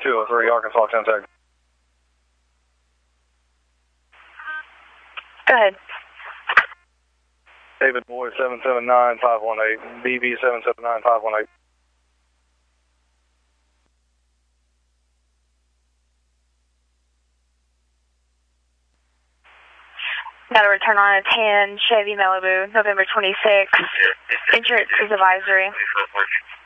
203, Arkansas 10 seconds. Go ahead. David Boy 779-518, BB 779-518. Got a return on a 10 Chevy Malibu, November 26th. Insurance is advisory.